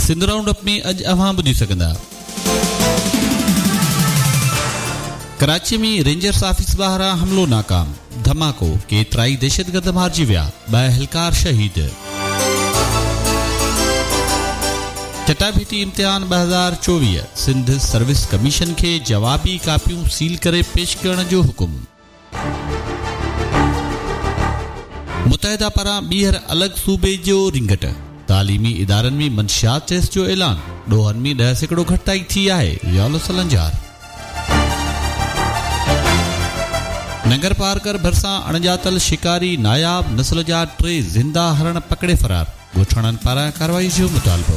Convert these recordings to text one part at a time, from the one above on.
Sindh round up में अॼु अवां ॿुधी सघंदा। कराची में रेंजर्स ऑफिस ॿाहिरां हमिलो नाकाम, धमाको, केतिराई दहशतगर्द मारिजी विया, 2 एहलकार शहीद। चटाभेटी इम्तिहान 2024, सिंध सर्विस कमीशन खे जवाबी कापियूं सील करे पेश करण जो हुकुम। मुतहदा पारां ॿीहर अलॻि सूबे जो रिंगट, तालीमी इदारनि में मंशियात टेस्ट जो ऐलान, ॾोहनि में 10% घटिताई थी आहे, यालो सलंजार। नगर पारकर भरिसां अणॼातल शिकारी नायाब नस्ल जा 3 ज़िंदा हरण पकड़े फरार, ॻोठाणनि पारां कार्रवाई जो मुतालबो।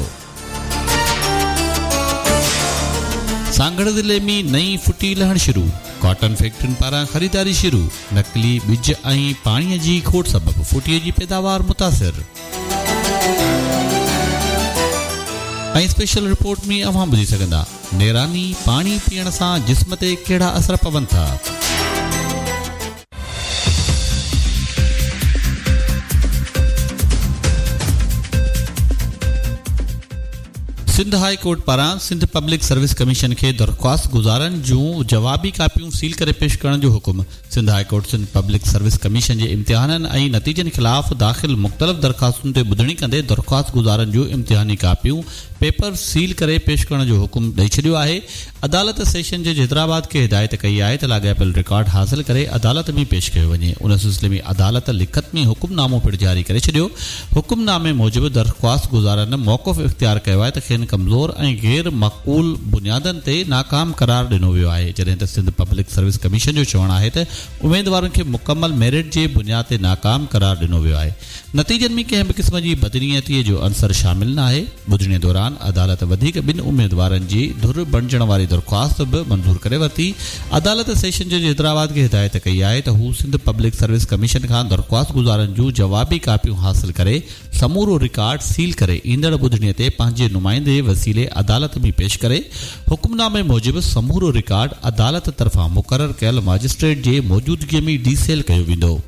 सांगड़ ज़िले में नई फुटी लहण शुरू, कॉटन फैक्ट्रियुनि पारां ख़रीदारी शुरू, नकली ॿिज ऐं पाणीअ जी खोट सबबि फुटीअ जी पैदावार मुतासिर। ऐं स्पेशल रिपोर्ट में अवां ॿुधी सघंदा, नेरानी पाणी पीअण सां जिस्म ते कहिड़ा असर पवनि था। सिंध हाई कोर्ट पारां सिंध पब्लिक सर्विस कमीशन खे दरख़्वास्त गुज़ारनि जूं जवाबी कापियूं सील करे पेश करण जो हुकुम। Sindh high court Sindh public service commission जे इम्तिहाननि ऐं नतीजनि ख़िलाफ़ दाख़िल मुख़्तलिफ़ दरख़्वास्तुनि ते ॿुधणी कंदे दरख़्वास्त गुज़ारनि जूं इम्तिहानी कापियूं पेपर सील करे पेश करण जो हुकुम ॾेई छॾियो आहे। अदालत सेशन जे हैदराबाद खे हिदायत कई आहे त लाॻापियल रिकॉर्ड हासिल करे अदालत में पेश कयो वञे। उन सिलसिले में अदालत लिखत में हुकुमनामो पिणु जारी करे छॾियो। हुकुमनामे मूजिबि दरख़्वास्त गुज़ारनि मौक़िफ़ इख़्तियार कयो आहे त खेनि कमज़ोर ऐं गैर मक़बूल बुनियादनि ते नाकाम करार ॾिनो वियो आहे, जॾहिं त सिंध पब्लिक सर्विस कमीशन जो चवणु आहे त उमेदवारनि खे मुकमल मेरिट जे बुनियाद ते नाकाम करार ॾिनो वियो आहे। नतीजनि में कंहिं बि क़िस्म जी बदनीयतीअ जो अंसर शामिल न आहे। ॿुधणीअ दौरान अदालत वधीक 2 उमेदवारनि जी धुर बणजण वारी दरख़्वास्त बि मंज़ूर करे वरिती। अदालत सेशन जे हैदराबाद खे हिदायत कई आहे त हू सिंध पब्लिक सर्विस कमीशन खां दरख़्वास्त गुज़ारनि जूं जवाबी कापियूं हासिल करे समूरो रिकॉर्ड सील करे ईंदड़ ॿुधणीअ ते पंहिंजे नुमाइंदे वसीले अदालत में पेश करे। हुकुमनामे मूजिबि समूरो रिकॉर्ड अदालत तरफ़ां मुक़ररु कयल मजिस्ट्रेट जे मौजूदगीअ में डीसेल कयो वेंदो।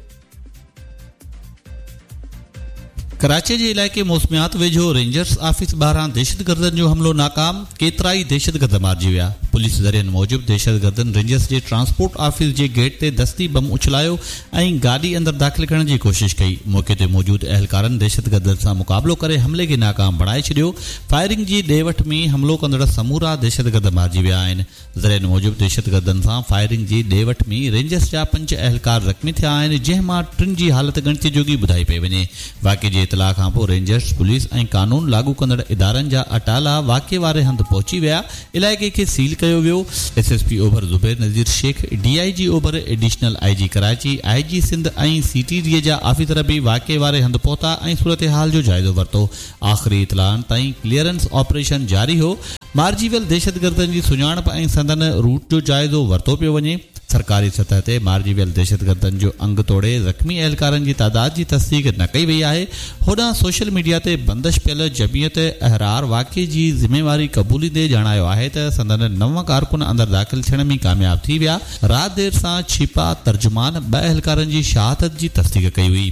कराची जे इलाइक़े मौसमियात वेझो रेंजर्स ऑफिस ॿाहिरां दहशतगर्दनि जो हमिलो नाकाम, केतिराई दहशतगर्द मारिजी विया। पुलिस ज़रियनि मूजिबि दहशतगर्दनि रेंजर्स जे ट्रांसपोर्ट ऑफिस जे गेट ते दस्ती बम उछलायो ऐं गाॾी अंदरि दाख़िल करण जी कोशिश कई। मौक़े ते मौजूद अहलकारनि दहशतगर्दनि सां मुक़ाबिलो करे हमले खे नाकाम बणाए छॾियो। फायरिंग जी ॾे वठ में हमलो कंदड़ समूरा दहशतगर्द मारिजी विया आहिनि। ज़रियनि मूजिबि दहशतगर्दनि सां फायरिंग जी ॾे वठ में रेंजर्स जा 5 अहलकार ज़ख़्मी थिया आहिनि, जंहिं मां 3 जी हालत ॻणिती जोगी ॿुधाई पई वञे। वाक़े जे इतलाह खां पोइ रेंजर्स, पुलिस ऐं कानून लागू कंदड़ इदारनि जा अटाला वाक़े वारे हंधि पहुची विया। इलाइक़े खे सील कयो वियो। SSP ओभर ज़ुबैर नज़ीर शेख, DIG ओभर additional IG Karachi, IG Sindh ऐं CTD जा ऑफिसर बि वाक़े वारे हंधि पहुता ऐं सूरत हाल जो जाइज़ो वरितो। आख़िरी इतलाहनि ताईं क्लियरेंस ऑपरेशन जारी हो। मारिजी वियल दहशतगर्दनि जी सुञाणप ऐं संदन रूट जो जाइज़ो वरितो पियो वञे। सरकारी सतह ते मारिजी वियल दहशतगर्दनि जो अंग तोड़े ज़ख़्मी अहलकारनि जी तादाद जी तस्दीक़ न कई वई आहे। होॾां सोशल मीडिया ते बंदिश पियल जमियत अहरार वाक़े जी ज़िमेवारी क़बूलींदे ॼाणायो आहे त संदन 9 कारकुन अंदरि दाख़िल थियण में कामयाब थी विया। राति देर सां छिपा तर्जुमान 2 अहलकारनि जी शहादत जी तस्दीक़ कई हुई।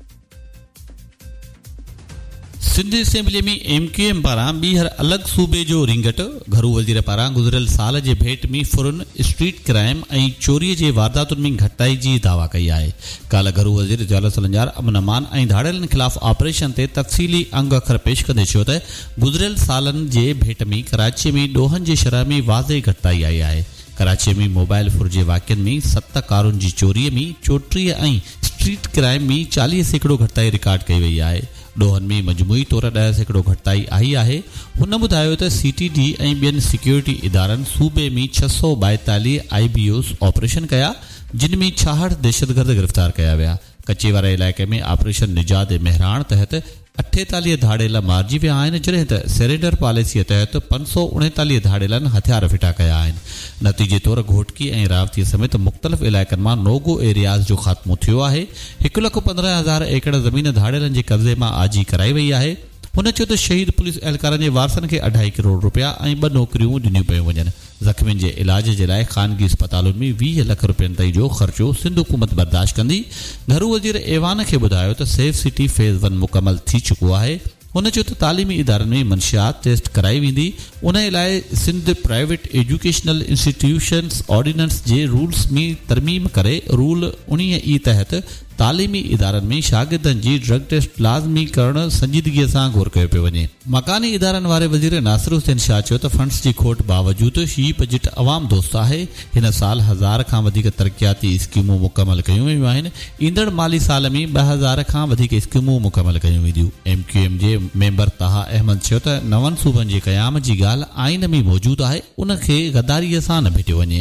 सिंध असेंबली में MQM पारां ॿीहर अलॻि सूबे जो रिंगट, घरू वज़ीर पारां गुज़िरियल साल जे भेट में फुरन, स्ट्रीट क्राइम ऐं चोरीअ जे वारदातुनि में घटिताई जी दावा कई आहे। काल्ह घरू वज़ीर जाल सलंजार अमन अमान ऐं धाड़ियलनि ख़िलाफ़ ऑपरेशन ते तफ़सीली अंग अखर पेश कंदे चयो त गुज़िरियल सालनि जे भेट में कराची में ॾोहनि जी शरह में वाज़े घटिताई आई आहे। कराची में मोबाइल फुर्जे वाक़िअनि में 7 कारुनि जी चोरीअ में 34 ऐं स्ट्रीट क्राइम में 40% घटिताई रिकॉर्ड कई वई आहे। ॾोहनि में मजमूई तौर 10% घटिताई आई आहे। हुन ॿुधायो त CTD ऐं ॿियनि सिक्योरिटी इदारनि सूबे में 642 IBOs ऑपरेशन कया, जिन में 66 दहशतगर्द गिरफ़्तार कया विया। कचेवारा इलाइक़े में ऑपरेशन निजात मेहरान तहत 48 धाड़ेला मारिजी विया आहिनि, जॾहिं त सरेंडर पॉलिसीअ तहत 539 धाड़ेलनि हथियार फिटा कया आहिनि। नतीजे तौर घोटकी ऐं रावतीअ समेत मुख़्तलिफ़ इलाइक़नि मां नोगो एरियाज़ जो ख़ात्मो थियो आहे। 1,15,000 एकड़ ज़मीन धाड़ेलनि जे कब्ज़े मां आजी कराई वई आहे। हुन चयो त शहीद पुलिस अहलकारनि जे वारसनि खे 2.5 करोड़ रुपया ऐं 2 नौकरियूं ॾिनियूं पियूं वञनि। ज़ख़्मियुनि जे इलाज जे लाइ ख़ानगी अस्पतालुनि में 20 लख रुपयनि ताईं जो ख़र्चो सिंध हुकूमत बर्दाश्त कंदी। घरू वज़ीर ऐवान खे ॿुधायो त सेफ सिटी फेज़ 1 मुकमल थी चुको आहे। हुन चयो त तालीमी इदारनि में मंशियात टेस्ट कराई वेंदी। उन लाइ Sindh private educational institutions ordinance जे रूल्स में तरमीम करे रूल 19 तहत तालीमी इदारनि में शागिर्दनि जी ड्रग टेस्ट लाज़मी करण संजीदगीअ सां गौर कयो पियो वञे। मकानी इदारनि वारे वज़ीर नासिर हुसैन शाह चयो त फंड्स जी खोट बावजूद शी बजट अवाम दोस्त आहे। हिन साल 1000 खां वधीक तरक़ियाती स्कीमूं मुकमल कयूं वेयूं आहिनि। ईंदड़ माली साल में 2000 खां वधीक स्कीमूं मुकमल कयूं वेंदियूं। MQM जे मेंबर ताहा अहमद चयो त नवनि सूबनि जे क़याम जी ॻाल्हि आइन में मौजूदु आहे, उन खे गद्दारीअ सां न भेटियो वञे।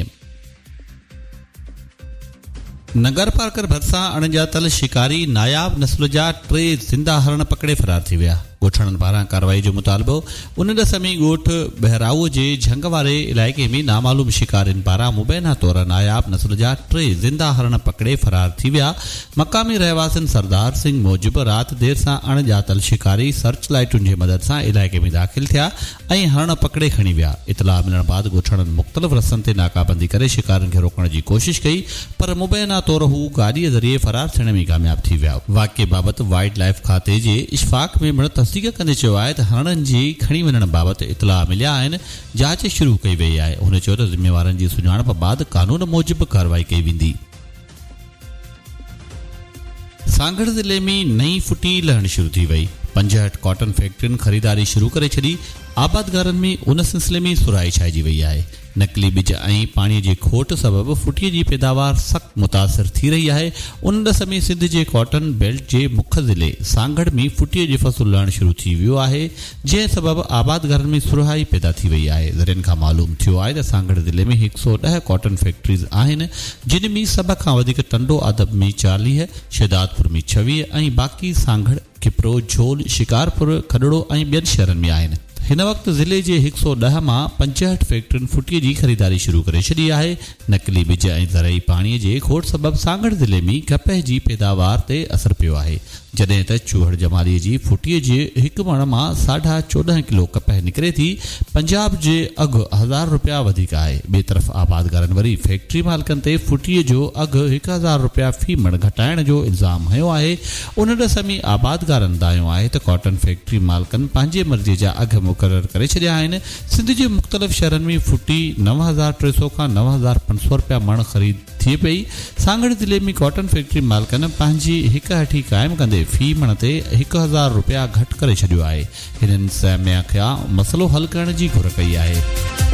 नगर पार्कर भरिसां अणॼातल शिकारी नायाब नस्ल जा 3 ज़िंदा हरण पकड़े फरार थी विया। ॻोठणनि पारां कार्रवाई जो मुतालबो। उन ॾसमी ॻोठ बहराऊ जे झंग वारे इलाइक़े में नामालूम शिकारियुनि पारां मुबैना तौर नायाब नस्ल जा 3 ज़िंदा हरण पकड़े फरार थी विया। मक़ामी रहवासिन सरदार सिंह मूजिब राति देर सां अणॼातल शिकारी सर्च लाइटुनि जी मदद सां इलाइक़े में दाख़िल थिया ऐं हरण पकड़े खणी विया। इतला मिलण बाद ॻोठणनि मुख़्तलिफ़ रस्तनि ते नाकाबंदी करे शिकारियुनि खे रोकण जी कोशिश कई, पर मुबैना तौर हू गाॾीअ ज़रिए फरार थियण में कामयाब थी विया। वाक़िए बाबति वाइल्ड लाइफ खाते जे इशफ़ाक़ में पिणु तस्दीक कंदे चयो आहे त हरणनि जी खणी वञण बाबति इतला मिलिया आहिनि। जांच शुरू कई वई आहे। हुन चयो त ज़िम्मेवारनि जी सुञाणप बाद कानून मूजिब कार्रवाई कई वेंदी। सांगड़ ज़िले में नई फुटी लहण शुरू थी वई। 65 कॉटन फैक्ट्रियुनि ख़रीदारी शुरू करे छॾी। आबादगारनि में उन सिलसिले में सुराई छाइजी वई आहे। नकली बिज ऐं पाणीअ जी खोट सबबि फुटीअ जी पैदावार सख़्तु मुतासिर थी रही आहे। उन समय सिंध जे कॉटन बेल्ट जे मुख्य ज़िले सांगड़ में फुटीअ जी फ़सुलु लहणु शुरू थी वियो आहे, जंहिं सबबि आबादगारनि में सुराई पैदा थी वई आहे। ज़रियनि खां मालूम थियो आहे त सांगड़ ज़िले में 110 कॉटन फैक्ट्रीज़ आहिनि, जिन में सभ खां वधीक टंडो आदब में 40, शहदादपुर में 26 ऐं बाक़ी सांगड़, किपरो, झोल, शिकारपुर, खडड़ो ऐं ॿियनि शहरनि में आहिनि। हिन वक़्तु ज़िले जे 110 मां 65 फैक्ट्रियुनि फुटीअ जी ख़रीदारी शुरू करे छॾी आहे। नकली बिज ऐं ज़रई पाणीअ जे खोट सबबि सांगड़ ज़िले में कपह जी पैदावार ते असरु पियो आहे, जॾहिं त चूहड़ जमालीअ जी फुटीअ जे हिकु मण मां 14.5 किलो कपह निकिरे थी। पंजाब जे अघु 1000 रुपया वधीक आहे। ॿिए तरफ़ आबादगारनि वरी फैक्ट्री मालिकनि ते फुटीअ जो अघु 1000 रुपया फी मण घटाइण जो इल्ज़ाम हयो आहे। उन ॾसमी आबादगारनि दायो आहे त कॉटन फैक्ट्री मालिकनि पंहिंजे मर्ज़ीअ जा अघु मुक़ररु करे छॾिया आहिनि। सिंध जे मुख़्तलिफ़ शहरनि में फुटी 9300 खां 9500 रुपया मण ख़रीद थी पई। सांगड़ ज़िले में कॉटन फैक्ट्री मालिकनि पंहिंजी हिक हठी क़ाइमु कंदे फी मण ते 1000 रुपया घटि करे छॾियो आहे। हिननि समिया खां मसइलो हल करण जी घुर कई आहे।